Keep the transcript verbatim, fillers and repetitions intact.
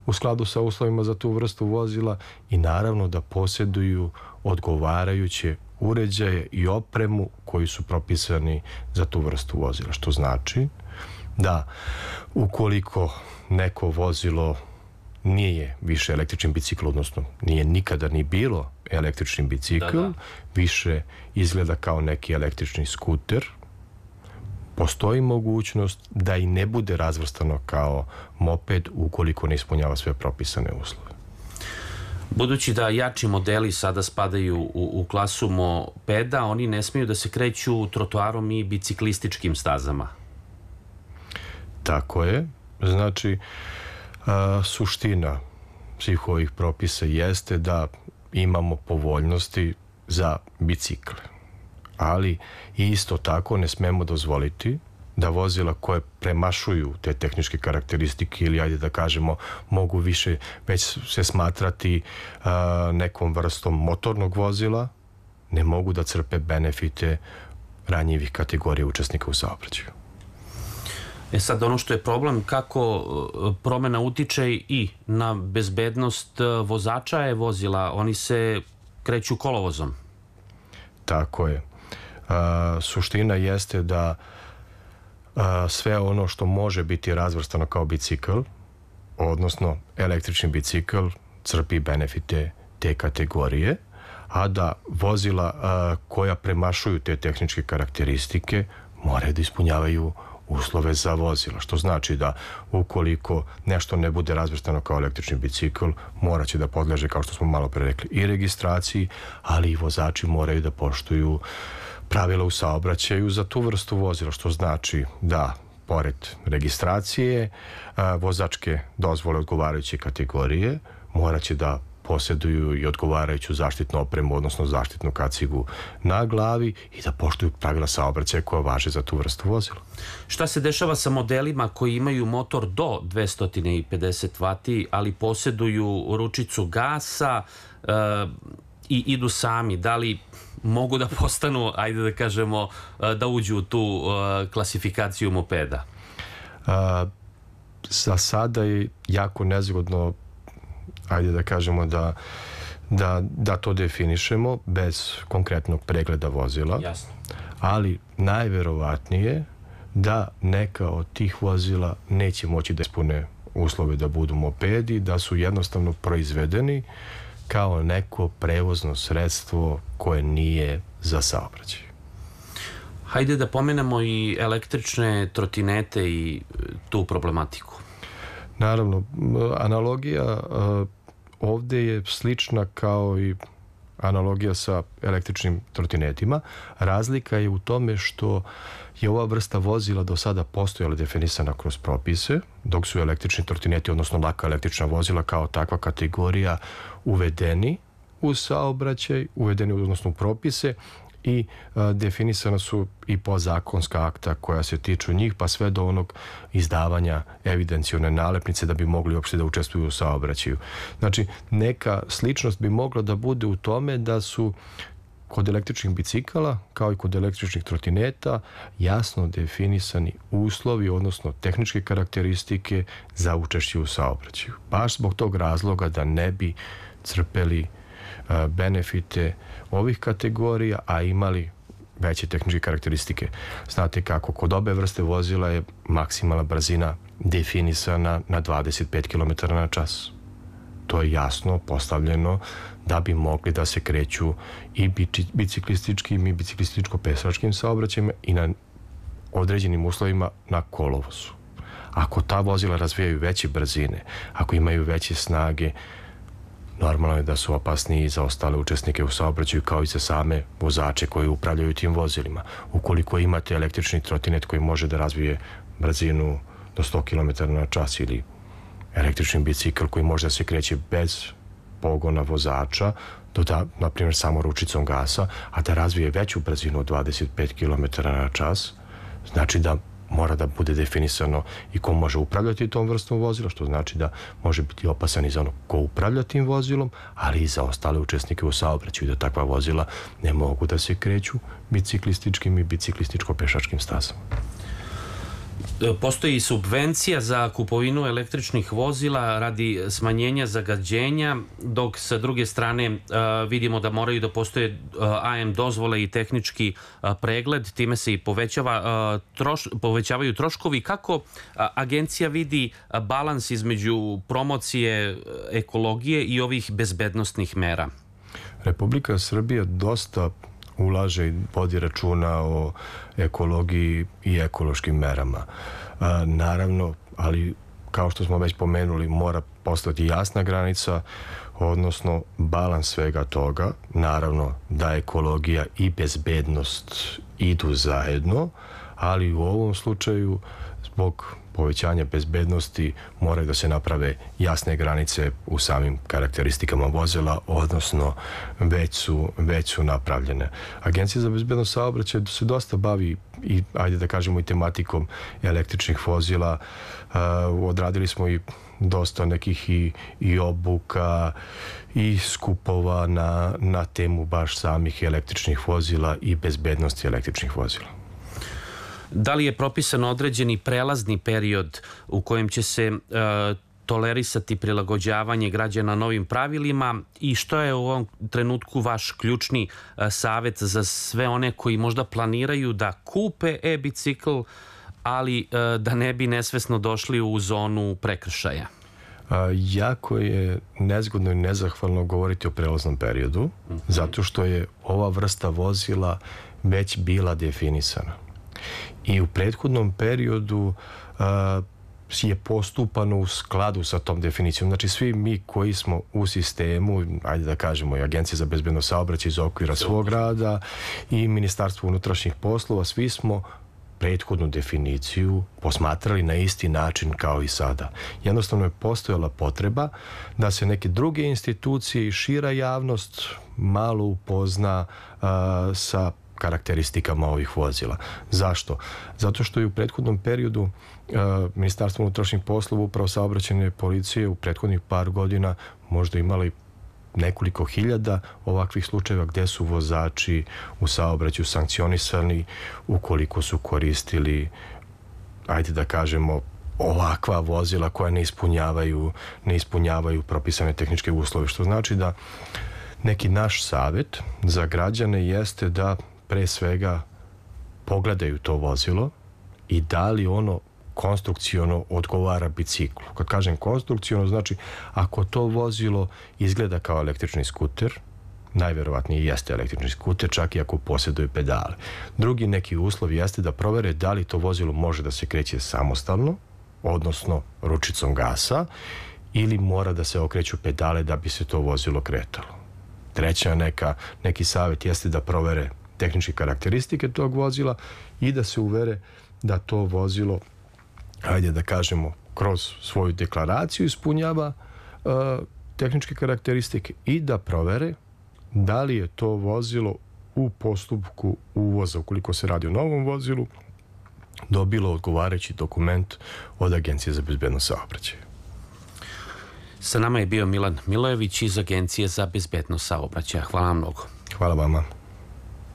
u skladu sa uslovima za tu vrstu vozila i naravno da posjeduju odgovarajuće uređaje i opremu koji su propisani za tu vrstu vozila, što znači da ukoliko neko vozilo nije više električni bicikl, odnosno nije nikada ni bilo električni bicikl, da, da. više izgleda kao neki električni skuter, postoji mogućnost da i ne bude razvrstano kao moped ukoliko ne ispunjava sve propisane uslove. Budući da jači modeli sada spadaju u, u klasu mopeda, oni ne smiju da se kreću trotoarom i biciklističkim stazama. Tako je. Znači, a, suština svih ovih propisa jeste da imamo povoljnosti za bicikle. Ali isto tako ne smemo dozvoliti da vozila koje premašuju te tehničke karakteristike ili, ajde da kažemo, mogu više već se smatrati a, nekom vrstom motornog vozila, ne mogu da crpe benefite ranjivih kategorija učesnika u saobraćaju. E sad, ono što je problem, kako promena utiče i na bezbednost vozača je vozila, oni se kreću kolovozom. Tako je. A, suština jeste da a, sve ono što može biti razvrstano kao bicikl, odnosno električni bicikl, crpi benefite te kategorije, a da vozila a, koja premašuju te tehničke karakteristike moraju da ispunjavaju uslove za vozila, što znači da ukoliko nešto ne bude razvrstano kao električni bicikl, morat će da podleže, kao što smo malo pre rekli, i registraciji, ali i vozači moraju da poštuju pravila u saobraćaju za tu vrstu vozila, što znači da pored registracije, vozačke dozvole odgovarajuće kategorije morat će da posjeduju i odgovarajuću zaštitnu opremu, odnosno zaštitnu kacigu na glavi i da poštuju pravila saobraćaja koja važe za tu vrstu vozila. Šta se dešava sa modelima koji imaju motor do dvesta pedeset vati, ali posjeduju ručicu gasa e, i idu sami? Da li mogu da postanu, ajde da kažemo, da uđu u tu e, klasifikaciju mopeda? A, za sada je jako nezgodno, ajde da kažemo da, da, da to definišemo bez konkretnog pregleda vozila. Jasno. Ali najverovatnije da neka od tih vozila neće moći da ispune uslove da budu mopedi, da su jednostavno proizvedeni kao neko prevozno sredstvo koje nije za saobraćaj. Hajde da pomenemo i električne trotinete i tu problematiku. Naravno, analogija ovdje je slična kao i analogija sa električnim trotinetima. Razlika je u tome što je ova vrsta vozila do sada postojala definisana kroz propise, dok su električni trotineti, odnosno laka električna vozila kao takva kategorija uvedeni u saobraćaj, uvedeni odnosno u propise i a, definisana su i podzakonska akta koja se tiču njih, pa sve do onog izdavanja evidencijone nalepnice da bi mogli uopšte da učestvuju u saobraćaju. Znači, neka sličnost bi mogla da bude u tome da su kod električnih bicikala, kao i kod električnih trotineta, jasno definisani uslovi, odnosno tehničke karakteristike za učešće u saobraćaju. Baš zbog tog razloga da ne bi crpeli benefite ovih kategorija, a imali veće tehničke karakteristike. Znate kako, kod obe vrste vozila je maksimalna brzina definisana na dvadeset pet kilometara na čas. To je jasno postavljeno da bi mogli da se kreću i biciklističkim i biciklističko-pešačkim saobraćajima i na određenim uslovima na kolovozu. Ako ta vozila razvijaju veće brzine, ako imaju veće snage, normalno je da su opasniji za ostale učesnike u saobraćaju kao i za same vozače koji upravljaju tim vozilima. Ukoliko imate električni trotinet koji može da razvije brzinu do sto kilometara na čas ili električni bicikl koji može da se kreće bez pogona vozača, do da, na primjer, samo ručicom gasa, a da razvije veću brzinu od dvadeset pet kilometara na čas, znači da mora da bude definisano i ko može upravljati tom vrstom vozila, što znači da može biti opasan i za ono ko upravlja tim vozilom, ali i za ostale učesnike u saobraćaju, da takva vozila ne mogu da se kreću biciklističkim i biciklističko-pešačkim stazama. Postoji subvencija za kupovinu električnih vozila radi smanjenja zagađenja, dok sa druge strane vidimo da moraju da postoje A M dozvole i tehnički pregled, time se i povećava, troš, povećavaju troškovi. Kako agencija vidi balans između promocije ekologije i ovih bezbednosnih mera? Republika Srbija dosta ulaže i vodi računa o ekologiji i ekološkim merama. A, naravno, ali kao što smo već pomenuli, mora postati jasna granica, odnosno balans svega toga. Naravno da ekologija i bezbednost idu zajedno, ali u ovom slučaju zbog povećanja bezbednosti moraju da se naprave jasne granice u samim karakteristikama vozila, odnosno već su, već su napravljene. Agencija za bezbednost saobraćaja se dosta bavi i, ajde da kažemo, i tematikom električnih vozila. Uh, odradili smo i dosta nekih i, i obuka i skupova na, na temu baš samih električnih vozila i bezbednosti električnih vozila. Da li je propisan određeni prelazni period u kojem će se e, tolerisati prilagođavanje građana novim pravilima i što je u ovom trenutku vaš ključni e, savjet za sve one koji možda planiraju da kupe e-bicikl, ali e, da ne bi nesvesno došli u zonu prekršaja? A, jako je nezgodno i nezahvalno govoriti o prelaznom periodu, mm-hmm. zato što je ova vrsta vozila već bila definisana. I u prethodnom periodu uh, je postupano u skladu sa tom definicijom. Znači, svi mi koji smo u sistemu, ajde da kažemo, i Agencija za bezbednost saobraćaja iz okvira svog rada i Ministarstvo unutrašnjih poslova, svi smo prethodnu definiciju posmatrali na isti način kao i sada. Jednostavno je postojala potreba da se neke druge institucije i šira javnost malo upozna uh, sa karakteristikama ovih vozila. Zašto? Zato što je u prethodnom periodu uh, Ministarstvo unutrašnjih poslova, upravo saobraćajne policije u prethodnih par godina možda imali nekoliko hiljada ovakvih slučajeva gde su vozači u saobraćaju sankcionisani ukoliko su koristili, ajde da kažemo, ovakva vozila koja ne ispunjavaju, ne ispunjavaju propisane tehničke uslove. Što znači da neki naš savjet za građane jeste da pre svega pogledaju to vozilo i da li ono konstrukciono odgovara biciklu. Kad kažem konstrukciono, znači ako to vozilo izgleda kao električni skuter, najverovatnije jeste električni skuter, čak i ako posjeduje pedale. Drugi neki uslov jeste da provere da li to vozilo može da se kreće samostalno, odnosno ručicom gasa, ili mora da se okreću pedale da bi se to vozilo kretalo. Treća neka, neki savjet jeste da provere tehničke karakteristike tog vozila i da se uvere da to vozilo, ajde da kažemo, kroz svoju deklaraciju ispunjava uh, tehničke karakteristike i da provere da li je to vozilo u postupku uvoza, ukoliko se radi o novom vozilu, dobilo odgovarajući dokument od Agencije za bezbednost saobraćaja. Sa nama je bio Milan Milojević iz Agencije za bezbednost saobraćaja. Hvala vam mnogo. Hvala vama.